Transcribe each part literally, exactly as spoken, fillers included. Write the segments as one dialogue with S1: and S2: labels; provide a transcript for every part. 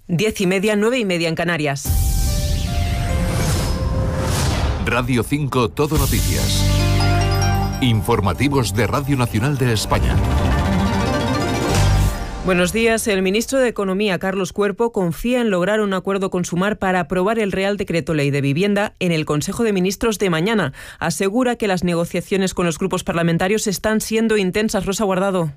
S1: Diez y media, nueve y media en Canarias.
S2: Radio cinco Todo Noticias. Informativos de Radio Nacional de España.
S1: Buenos días. El ministro de Economía, Carlos Cuerpo, confía en lograr un acuerdo con Sumar para aprobar el Real Decreto Ley de Vivienda en el Consejo de Ministros de mañana. Asegura que las negociaciones con los grupos parlamentarios están siendo intensas. Rosa Guardado.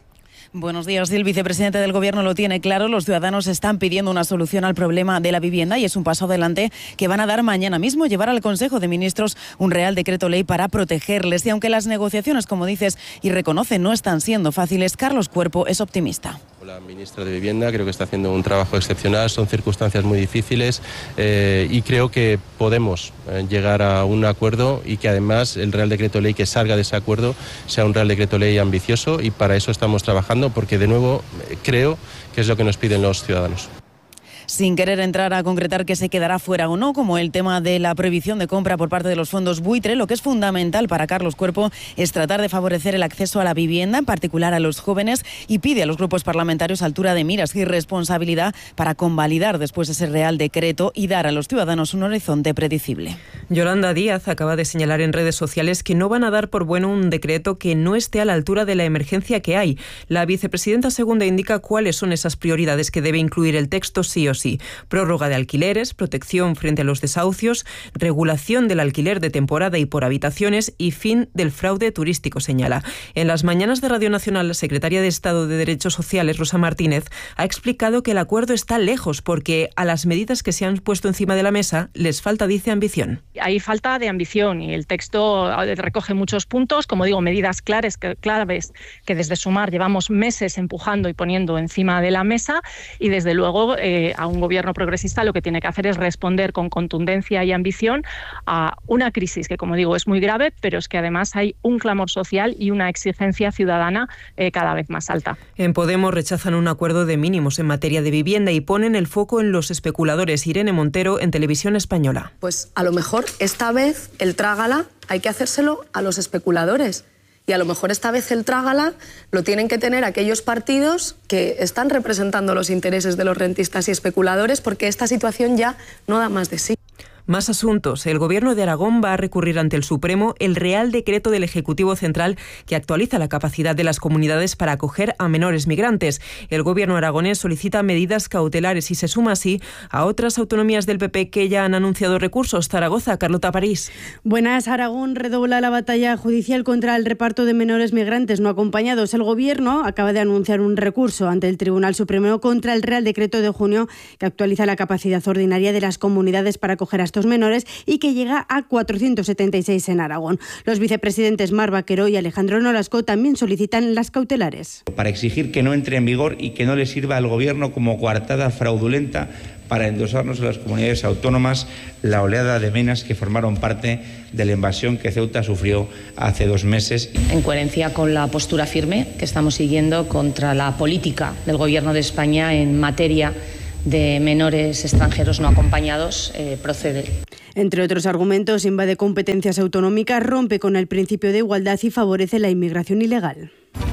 S3: Buenos días. El vicepresidente del Gobierno lo tiene claro. Los ciudadanos están pidiendo una solución al problema de la vivienda y es un paso adelante que van a dar mañana mismo, llevar al Consejo de Ministros un Real Decreto Ley para protegerles. Y aunque las negociaciones, como dices y reconoce, no están siendo fáciles, Carlos Cuerpo es optimista.
S4: La ministra de Vivienda creo que está haciendo un trabajo excepcional, son circunstancias muy difíciles eh, y creo que podemos eh, llegar a un acuerdo y que además el Real Decreto Ley que salga de ese acuerdo sea un Real Decreto Ley ambicioso, y para eso estamos trabajando, porque de nuevo creo que es lo que nos piden los ciudadanos.
S3: Sin querer entrar a concretar que se quedará fuera o no, como el tema de la prohibición de compra por parte de los fondos buitre, lo que es fundamental para Carlos Cuerpo es tratar de favorecer el acceso a la vivienda, en particular a los jóvenes, y pide a los grupos parlamentarios altura de miras y responsabilidad para convalidar después ese Real Decreto y dar a los ciudadanos un horizonte predecible.
S1: Yolanda Díaz acaba de señalar en redes sociales que no van a dar por bueno un decreto que no esté a la altura de la emergencia que hay. La vicepresidenta segunda indica cuáles son esas prioridades que debe incluir el texto sí o sí. Prórroga de alquileres, protección frente a los desahucios, regulación del alquiler de temporada y por habitaciones y fin del fraude turístico, señala. En las mañanas de Radio Nacional, la secretaria de Estado de Derechos Sociales, Rosa Martínez, ha explicado que el acuerdo está lejos porque a las medidas que se han puesto encima de la mesa les falta, dice, ambición.
S5: Hay falta de ambición y el texto recoge muchos puntos, como digo, medidas claves que, claves que desde Sumar llevamos meses empujando y poniendo encima de la mesa, y desde luego eh, a un gobierno progresista lo que tiene que hacer es responder con contundencia y ambición a una crisis que, como digo, es muy grave, pero es que además hay un clamor social y una exigencia ciudadana eh, cada vez más alta.
S1: En Podemos rechazan un acuerdo de mínimos en materia de vivienda y ponen el foco en los especuladores. Irene Montero, en Televisión Española.
S6: Pues a lo mejor esta vez el trágala hay que hacérselo a los especuladores. Y a lo mejor esta vez el trágala lo tienen que tener aquellos partidos que están representando los intereses de los rentistas y especuladores, porque esta situación ya no da más de sí.
S1: Más asuntos. El Gobierno de Aragón va a recurrir ante el Supremo el Real Decreto del Ejecutivo Central que actualiza la capacidad de las comunidades para acoger a menores migrantes. El Gobierno aragonés solicita medidas cautelares y se suma así a otras autonomías del P P que ya han anunciado recursos. Zaragoza, Carlota París.
S7: Buenas. Aragón redobla la batalla judicial contra el reparto de menores migrantes no acompañados. El Gobierno acaba de anunciar un recurso ante el Tribunal Supremo contra el Real Decreto de junio que actualiza la capacidad ordinaria de las comunidades para acoger a estos menores y que llega a cuatrocientos setenta y seis en Aragón. Los vicepresidentes Mar Vaquero y Alejandro Nolasco también solicitan las cautelares.
S8: Para exigir que no entre en vigor y que no le sirva al Gobierno como coartada fraudulenta para endosarnos a las comunidades autónomas la oleada de menas que formaron parte de la invasión que Ceuta sufrió hace dos meses.
S9: En coherencia con la postura firme que estamos siguiendo contra la política del Gobierno de España en materia de menores extranjeros no acompañados, eh, procede.
S7: Entre otros argumentos, invade competencias autonómicas, rompe con el principio de igualdad y favorece la inmigración ilegal.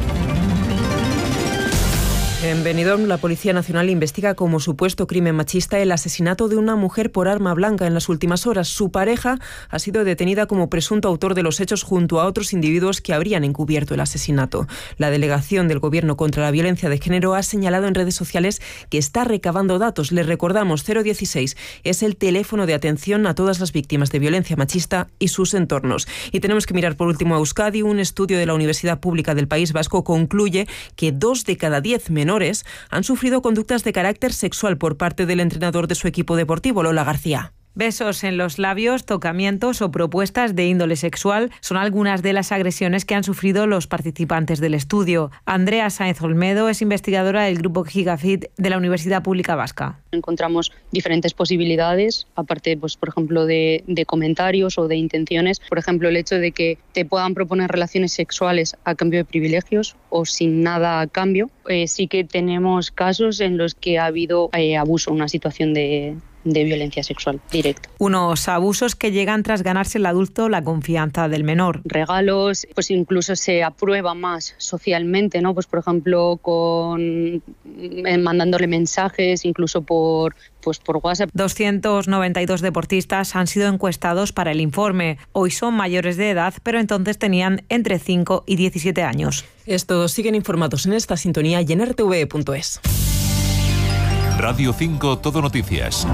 S1: En Benidorm, la Policía Nacional investiga como supuesto crimen machista el asesinato de una mujer por arma blanca en las últimas horas. Su pareja ha sido detenida como presunto autor de los hechos junto a otros individuos que habrían encubierto el asesinato. La Delegación del Gobierno contra la Violencia de Género ha señalado en redes sociales que está recabando datos. Les recordamos, cero dieciséis es el teléfono de atención a todas las víctimas de violencia machista y sus entornos. Y tenemos que mirar por último a Euskadi. Un estudio de la Universidad Pública del País Vasco concluye que dos de cada diez menores han sufrido conductas de carácter sexual por parte del entrenador de su equipo deportivo, Lola García.
S10: Besos en los labios, tocamientos o propuestas de índole sexual son algunas de las agresiones que han sufrido los participantes del estudio. Andrea Sáenz Olmedo es investigadora del Grupo Gigafit de la Universidad Pública Vasca.
S11: Encontramos diferentes posibilidades, aparte, pues, por ejemplo, de, de comentarios o de intenciones. Por ejemplo, el hecho de que te puedan proponer relaciones sexuales a cambio de privilegios o sin nada a cambio. Eh, sí que tenemos casos en los que ha habido eh, abuso, una situación de de violencia sexual directa.
S10: Unos abusos que llegan tras ganarse el adulto la confianza del menor.
S11: Regalos, pues incluso se aprueba más socialmente, ¿no? Pues por ejemplo, con mandándole mensajes, incluso por pues por WhatsApp.
S10: doscientos noventa y dos deportistas han sido encuestados para el informe. Hoy son mayores de edad, pero entonces tenían entre cinco y diecisiete años.
S1: Estos siguen informados en esta sintonía y en r t v punto es.
S2: Radio cinco Todo Noticias.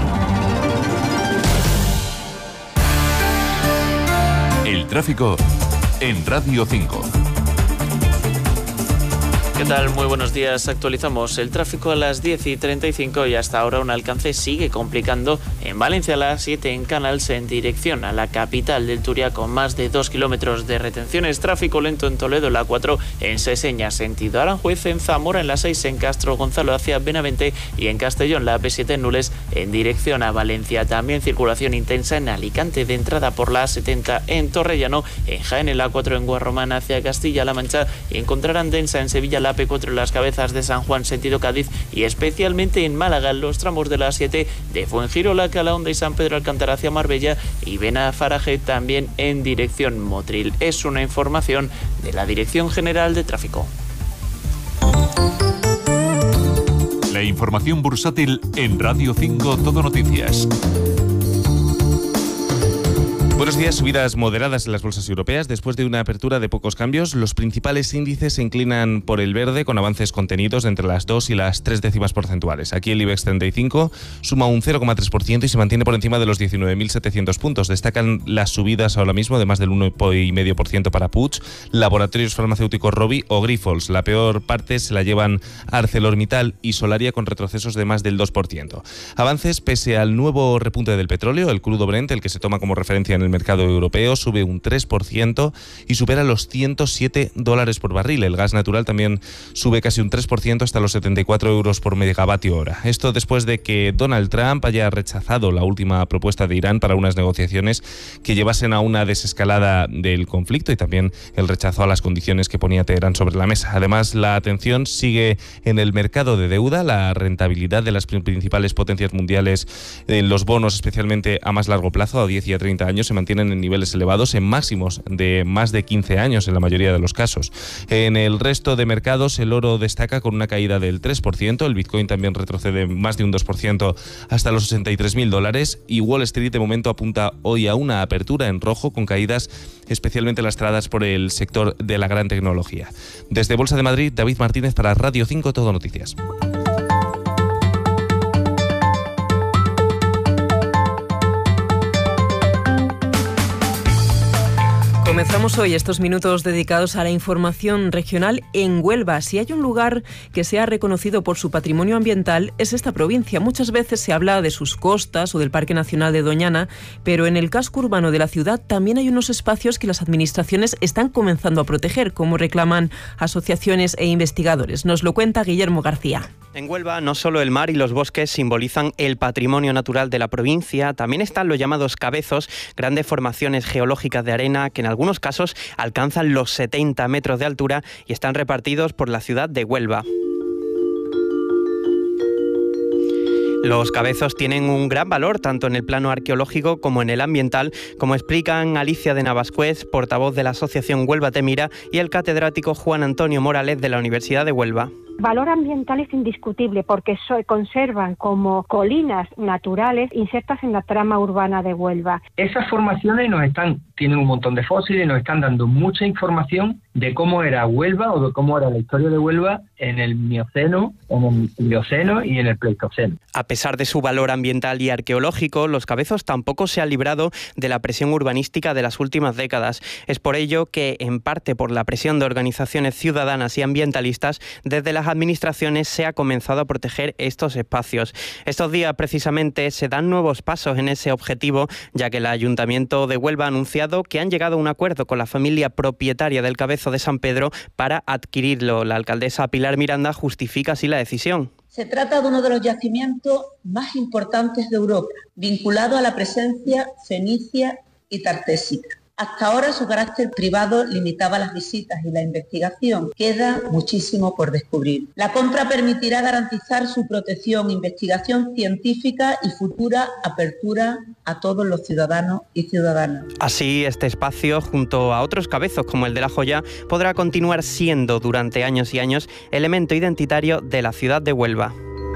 S2: El tráfico en Radio cinco.
S12: ¿Qué tal? Muy buenos días. Actualizamos el tráfico a las diez y treinta y cinco y hasta ahora un alcance sigue complicando en Valencia a la A siete en Canals en dirección a la capital del Turia con más de dos kilómetros de retenciones. Tráfico lento en Toledo la cuatro en Seseña sentido Aranjuez, en Zamora en la seis en Castro Gonzalo hacia Benavente y en Castellón la A P siete en Nules en dirección a Valencia. También circulación intensa en Alicante de entrada por la A setenta en Torrellano, en Jaén en la cuatro en Guarromán hacia Castilla-La Mancha y encontrarán densa en Sevilla la A P cuatro en las Cabezas de San Juan sentido Cádiz y especialmente en Málaga en los tramos de la A siete de Fuengirola, Calahonda y San Pedro Alcántara hacia Marbella y Benafaraje también en dirección Motril. Es una información de la Dirección General de Tráfico.
S2: La información bursátil en Radio cinco Todo Noticias.
S13: Buenos días. Subidas moderadas en las bolsas europeas después de una apertura de pocos cambios. Los principales índices se inclinan por el verde con avances contenidos de entre las dos y las tres décimas porcentuales. Aquí el IBEX treinta y cinco suma un cero coma tres por ciento y se mantiene por encima de los diecinueve mil setecientos puntos. Destacan las subidas ahora mismo de más del uno coma cinco por ciento para Puig, Laboratorios Farmacéuticos Rovi o Grifols. La peor parte se la llevan ArcelorMittal y Solaria con retrocesos de más del dos por ciento. Avances pese al nuevo repunte del petróleo. El crudo Brent, el que se toma como referencia en el mercado europeo, sube un tres por ciento y supera los ciento siete dólares por barril. El gas natural también sube casi un tres por ciento hasta los setenta y cuatro euros por megavatio hora. Esto después de que Donald Trump haya rechazado la última propuesta de Irán para unas negociaciones que llevasen a una desescalada del conflicto y también el rechazo a las condiciones que ponía Teherán sobre la mesa. Además, la atención sigue en el mercado de deuda. La rentabilidad de las principales potencias mundiales en los bonos, especialmente a más largo plazo, a diez y a treinta años, se mantienen en niveles elevados, en máximos de más de quince años en la mayoría de los casos. En el resto de mercados, el oro destaca con una caída del tres por ciento, el Bitcoin también retrocede más de un dos por ciento hasta los sesenta y tres mil dólares y Wall Street de momento apunta hoy a una apertura en rojo con caídas especialmente lastradas por el sector de la gran tecnología. Desde Bolsa de Madrid, David Martínez para Radio cinco Todo Noticias.
S1: Comenzamos hoy estos minutos dedicados a la información regional en Huelva. Si hay un lugar que sea reconocido por su patrimonio ambiental, es esta provincia. Muchas veces se habla de sus costas o del Parque Nacional de Doñana, pero en el casco urbano de la ciudad también hay unos espacios que las administraciones están comenzando a proteger, como reclaman asociaciones e investigadores. Nos lo cuenta Guillermo García.
S14: En Huelva no solo el mar y los bosques simbolizan el patrimonio natural de la provincia, también están los llamados cabezos, grandes formaciones geológicas de arena que en algunos casos alcanzan los setenta metros de altura y están repartidos por la ciudad de Huelva. Los cabezos tienen un gran valor tanto en el plano arqueológico como en el ambiental, como explican Alicia de Navascuez, portavoz de la Asociación Huelva Te Mira, y el catedrático Juan Antonio Morales de la Universidad de Huelva.
S15: El valor ambiental es indiscutible porque se conservan como colinas naturales insertas en la trama urbana de Huelva.
S16: Esas formaciones nos están, tienen un montón de fósiles, nos están dando mucha información de cómo era Huelva o de cómo era la historia de Huelva en el Mioceno, en el Plioceno y en el Pleistoceno.
S14: A pesar de su valor ambiental y arqueológico, los cabezos tampoco se han librado de la presión urbanística de las últimas décadas. Es por ello que, en parte por la presión de organizaciones ciudadanas y ambientalistas, desde las administraciones se ha comenzado a proteger estos espacios. Estos días precisamente se dan nuevos pasos en ese objetivo, ya que el Ayuntamiento de Huelva ha anunciado que han llegado a un acuerdo con la familia propietaria del Cabezo de San Pedro para adquirirlo. La alcaldesa Pilar Miranda justifica así la decisión.
S17: Se trata de uno de los yacimientos más importantes de Europa, vinculado a la presencia fenicia y tartésica. Hasta ahora su carácter privado limitaba las visitas y la investigación. Queda muchísimo por descubrir. La compra permitirá garantizar su protección, investigación científica y futura apertura a todos los ciudadanos y ciudadanas.
S14: Así, este espacio, junto a otros cabezos como el de La Joya, podrá continuar siendo durante años y años elemento identitario de la ciudad de Huelva.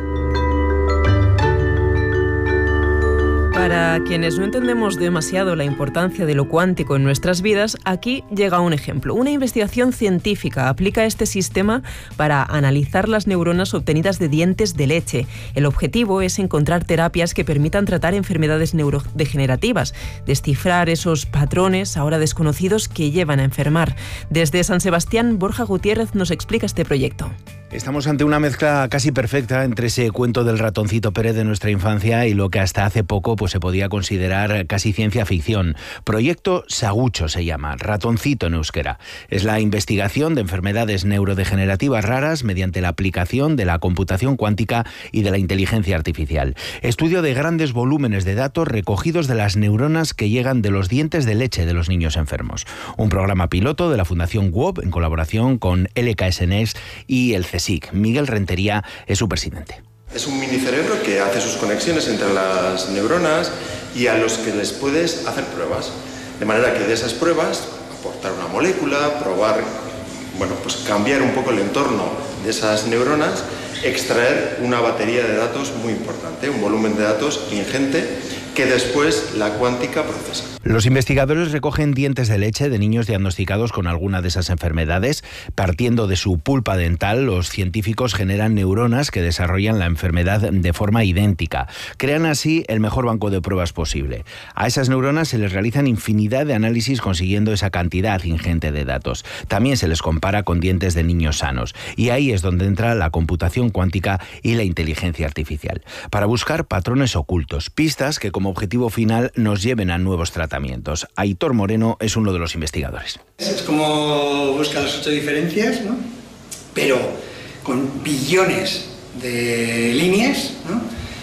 S1: Para quienes no entendemos demasiado la importancia de lo cuántico en nuestras vidas, aquí llega un ejemplo. Una investigación científica aplica este sistema para analizar las neuronas obtenidas de dientes de leche. El objetivo es encontrar terapias que permitan tratar enfermedades neurodegenerativas, descifrar esos patrones ahora desconocidos que llevan a enfermar. Desde San Sebastián, Borja Gutiérrez nos explica este proyecto.
S18: Estamos ante una mezcla casi perfecta entre ese cuento del ratoncito Pérez de nuestra infancia y lo que hasta hace poco pues, se podía considerar casi ciencia ficción. Proyecto Sagucho se llama, ratoncito en euskera. Es la investigación de enfermedades neurodegenerativas raras mediante la aplicación de la computación cuántica y de la inteligencia artificial. Estudio de grandes volúmenes de datos recogidos de las neuronas que llegan de los dientes de leche de los niños enfermos. Un programa piloto de la Fundación W O B en colaboración con L K S Next y el C S I C. Miguel Rentería es su presidente.
S19: Es un minicerebro que hace sus conexiones entre las neuronas y a los que les puedes hacer pruebas. De manera que de esas pruebas, aportar una molécula, probar, bueno, pues cambiar un poco el entorno de esas neuronas, extraer una batería de datos muy importante, un volumen de datos ingente que después la cuántica procesa.
S18: Los investigadores recogen dientes de leche de niños diagnosticados con alguna de esas enfermedades. Partiendo de su pulpa dental, los científicos generan neuronas que desarrollan la enfermedad de forma idéntica. Crean así el mejor banco de pruebas posible. A esas neuronas se les realizan infinidad de análisis consiguiendo esa cantidad ingente de datos. También se les compara con dientes de niños sanos. Y ahí es donde entra la computación cuántica y la inteligencia artificial. Para buscar patrones ocultos, pistas que como objetivo final nos lleven a nuevos tratamientos. Aitor Moreno es uno de los investigadores.
S20: Es como buscar las ocho diferencias, ¿no? Pero con billones de líneas, ¿no?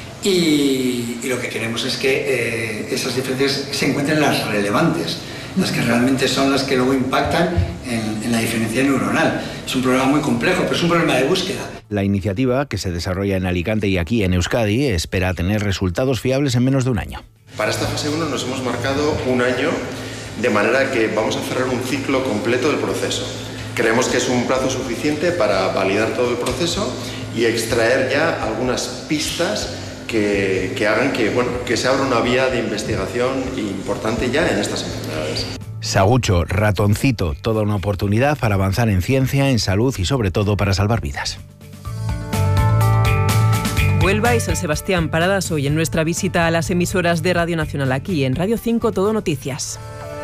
S20: y, y lo que queremos es que eh, esas diferencias se encuentren las relevantes, las que realmente son las que luego impactan en, en la diferencia neuronal. Es un problema muy complejo, pero es un problema de búsqueda.
S18: La iniciativa, que se desarrolla en Alicante y aquí en Euskadi, espera tener resultados fiables en menos de un año.
S19: Para esta fase uno nos hemos marcado un año, de manera que vamos a cerrar un ciclo completo del proceso. Creemos que es un plazo suficiente para validar todo el proceso y extraer ya algunas pistas que, que hagan que, bueno, que se abra una vía de investigación importante ya en estas enfermedades.
S18: Sagucho, ratoncito, toda una oportunidad para avanzar en ciencia, en salud y sobre todo para salvar vidas.
S1: Huelva y San Sebastián, paradas hoy en nuestra visita a las emisoras de Radio Nacional, aquí en Radio cinco Todo Noticias.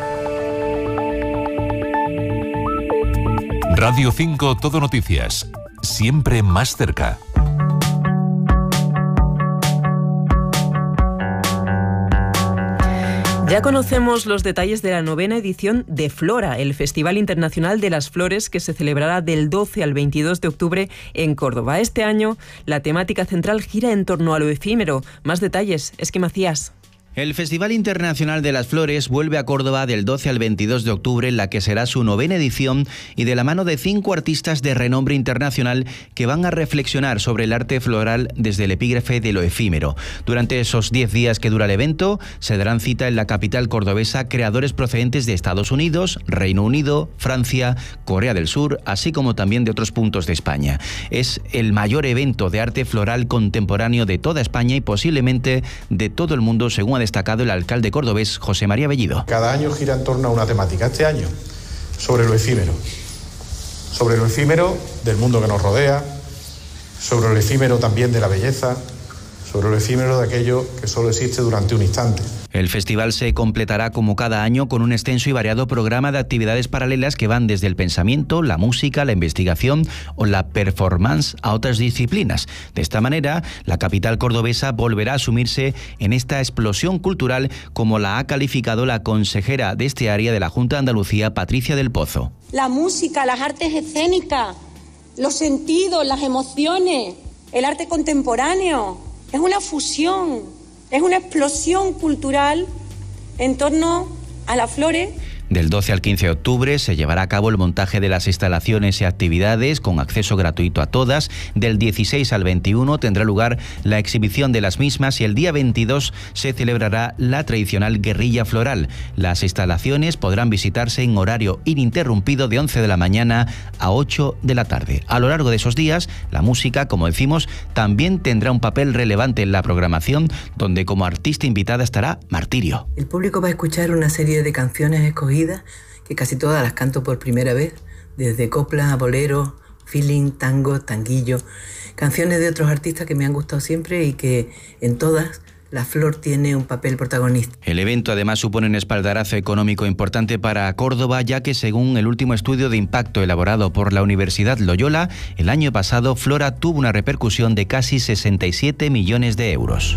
S2: Radio cinco Todo Noticias, siempre más cerca.
S1: Ya conocemos los detalles de la novena edición de Flora, el Festival Internacional de las Flores que se celebrará del doce al veintidós de octubre en Córdoba. Este año la temática central gira en torno a lo efímero. Más detalles, Esqui Macías.
S21: El Festival Internacional de las Flores vuelve a Córdoba del doce al veintidós de octubre, en la que será su novena edición y de la mano de cinco artistas de renombre internacional que van a reflexionar sobre el arte floral desde el epígrafe de lo efímero. Durante esos diez días que dura el evento, se darán cita en la capital cordobesa creadores procedentes de Estados Unidos, Reino Unido, Francia, Corea del Sur, así como también de otros puntos de España. Es el mayor evento de arte floral contemporáneo de toda España y posiblemente de todo el mundo, según ha destacado el alcalde cordobés José María Bellido.
S22: Cada año gira en torno a una temática. Este año, sobre lo efímero. Sobre lo efímero del mundo que nos rodea, sobre lo efímero también de la belleza, sobre lo efímero de aquello que solo existe durante un instante.
S21: El festival se completará como cada año con un extenso y variado programa de actividades paralelas que van desde el pensamiento, la música, la investigación o la performance a otras disciplinas. De esta manera, la capital cordobesa volverá a sumirse en esta explosión cultural, como la ha calificado la consejera de este área de la Junta de Andalucía, Patricia del Pozo.
S23: La música, las artes escénicas, los sentidos, las emociones, el arte contemporáneo, es una fusión. Es una explosión cultural en torno a las flores.
S21: Del doce al quince de octubre se llevará a cabo el montaje de las instalaciones y actividades con acceso gratuito a todas. Del dieciséis al veintiuno tendrá lugar la exhibición de las mismas y el día veintidós se celebrará la tradicional guerrilla floral. Las instalaciones podrán visitarse en horario ininterrumpido de once de la mañana a ocho de la tarde. A lo largo de esos días, la música, como decimos, también tendrá un papel relevante en la programación, donde como artista invitada estará Martirio.
S3: El público va a escuchar una serie de canciones escogidas, que casi todas las canto por primera vez, desde copla a bolero, feeling, tango, tanguillo, canciones de otros artistas que me han gustado siempre y que en todas la flor tiene un papel protagonista.
S21: El evento además supone un espaldarazo económico importante para Córdoba, ya que según el último estudio de impacto elaborado por la Universidad Loyola, el año pasado Flora tuvo una repercusión de casi sesenta y siete millones de euros.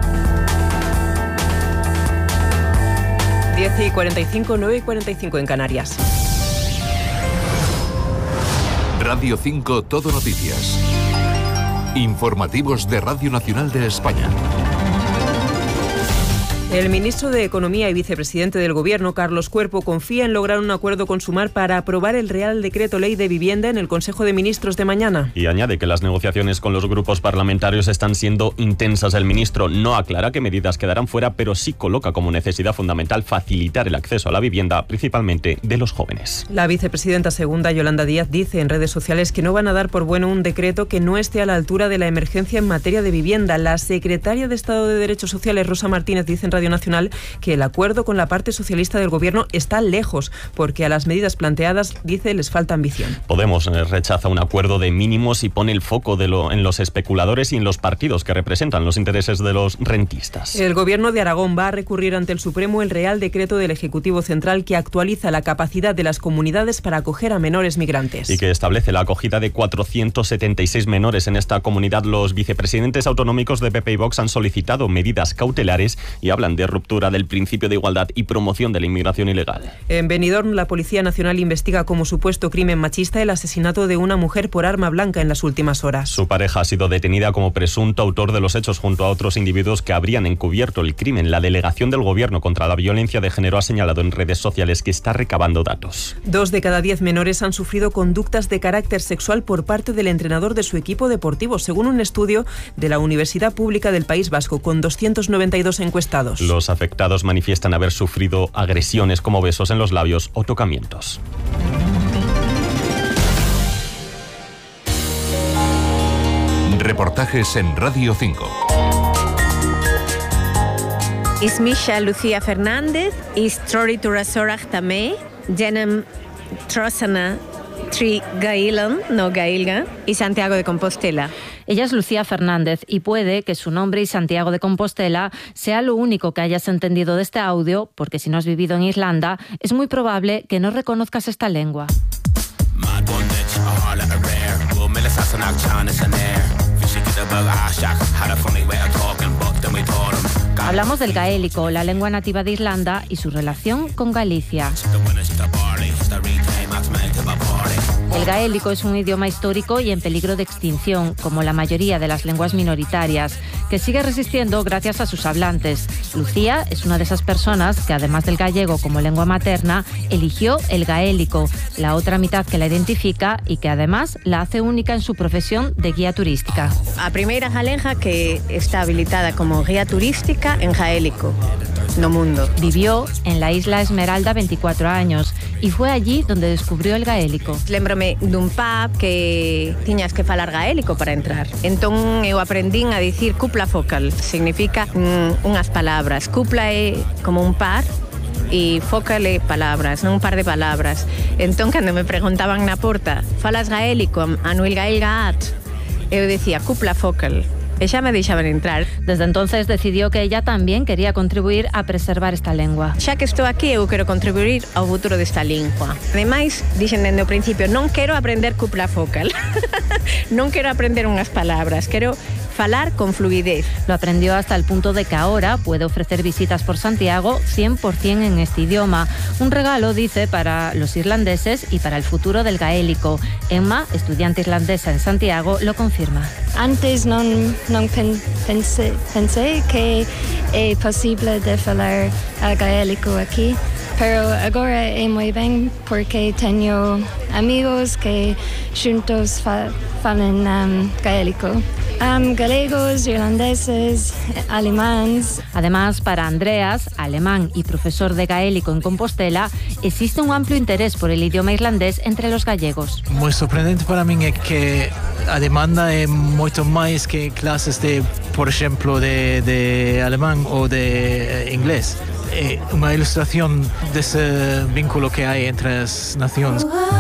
S1: diez y cuarenta y cinco, nueve y cuarenta y cinco en Canarias.
S2: Radio cinco Todo Noticias. Informativos de Radio Nacional de España.
S1: El ministro de Economía y vicepresidente del Gobierno, Carlos Cuerpo, confía en lograr un acuerdo con Sumar para aprobar el Real Decreto Ley de Vivienda en el Consejo de Ministros de mañana.
S4: Y añade que las negociaciones con los grupos parlamentarios están siendo intensas. El ministro no aclara qué medidas quedarán fuera, pero sí coloca como necesidad fundamental facilitar el acceso a la vivienda, principalmente de los jóvenes.
S1: La vicepresidenta segunda, Yolanda Díaz, dice en redes sociales que no van a dar por bueno un decreto que no esté a la altura de la emergencia en materia de vivienda. La secretaria de Estado de Derechos Sociales, Rosa Martínez, dice en Radio Nacional que el acuerdo con la parte socialista del Gobierno está lejos, porque a las medidas planteadas, dice, les falta ambición.
S4: Podemos rechaza un acuerdo de mínimos y pone el foco de lo, en los especuladores y en los partidos que representan los intereses de los rentistas.
S1: El Gobierno de Aragón va a recurrir ante el Supremo el Real Decreto del Ejecutivo Central que actualiza la capacidad de las comunidades para acoger a menores migrantes.
S4: Y que establece la acogida de cuatrocientos setenta y seis menores en esta comunidad. Los vicepresidentes autonómicos de P P y Vox han solicitado medidas cautelares y hablan de ruptura del principio de igualdad y promoción de la inmigración ilegal.
S1: En Benidorm, la Policía Nacional investiga como supuesto crimen machista el asesinato de una mujer por arma blanca en las últimas horas.
S4: Su pareja ha sido detenida como presunto autor de los hechos junto a otros individuos que habrían encubierto el crimen. La delegación del Gobierno contra la violencia de género ha señalado en redes sociales que está recabando datos.
S1: Dos de cada diez menores han sufrido conductas de carácter sexual por parte del entrenador de su equipo deportivo, según un estudio de la Universidad Pública del País Vasco, con doscientos noventa y dos encuestados.
S4: Los afectados manifiestan haber sufrido agresiones como besos en los labios o tocamientos.
S2: Reportajes en Radio cinco.
S5: Ismisha Lucía Fernández, Histori Turasorach Tamé, Jenem Trosana Tri Gailan, no Gailga, y Santiago de Compostela.
S24: Ella es Lucía Fernández y puede que su nombre y Santiago de Compostela sea lo único que hayas entendido de este audio, porque si no has vivido en Irlanda, es muy probable que no reconozcas esta lengua. Hablamos del gaélico, la lengua nativa de Irlanda y su relación con Galicia. El gaélico es un idioma histórico y en peligro de extinción, como la mayoría de las lenguas minoritarias, que sigue resistiendo gracias a sus hablantes. Lucía es una de esas personas que, además del gallego como lengua materna, eligió el gaélico, la otra mitad que la identifica y que además la hace única en su profesión de guía turística.
S23: A primeira galega que está habilitada como guía turística en gaélico no mundo.
S24: Vivió en la isla Esmeralda veinticuatro años y fue allí donde descubrió el gaélico.
S23: Lémbrome dun pub que tiñas que falar gaélico para entrar. Entón eu aprendín a dicir cupla focal. Significa mm, unhas palabras. Cupla é como un par e focal é palabras, non un par de palabras. Entón, cando me preguntaban na porta, falas gaélico, anuil gaelga at, eu decía cupla focal. E xa me deixaban entrar.
S24: Desde entonces decidió que ella también quería contribuir a preservar esta lengua.
S23: Xa que estou aquí, eu quero contribuir ao futuro desta lingua. Ademais, dixen dende o principio, non quero aprender cupla focal. Non quero aprender unhas palabras, quero falar con fluidez.
S24: Lo aprendió hasta el punto de que ahora puede ofrecer visitas por Santiago cien por ciento en este idioma. Un regalo, dice, para los irlandeses y para el futuro del gaélico. Emma, estudiante irlandesa en Santiago, lo confirma.
S25: Antes non, non pen, pensé, pensé que é posible de falar gaélico aquí, pero agora é moi ben porque teño amigos que xuntos fa, falan um, gaélico. Um, galegos, irlandeses, alemáns.
S24: Además, para Andreas, alemán y profesor de gaélico en Compostela, existe un amplio interés por el idioma irlandés entre los gallegos.
S6: Moi sorprendente para min é que a demanda é moito máis que clases de, por exemplo, de, de alemán ou de inglés. É unha ilustración desse vínculo que hai entre as nacións.